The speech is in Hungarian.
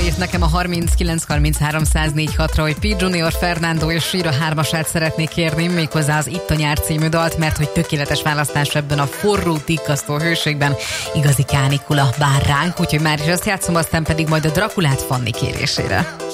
írt nekem a 39 33 104 6-ra, hogy P. Junior, Fernando és Shira 3-asát szeretnék kérni, méghozzá az Itt a nyár című dalt, mert hogy tökéletes választás ebben a forró, tikkasztó hőségben, igazi kánikula vár ránk, úgyhogy már is azt játszom, aztán pedig majd a Drakulát Fanni kérésére.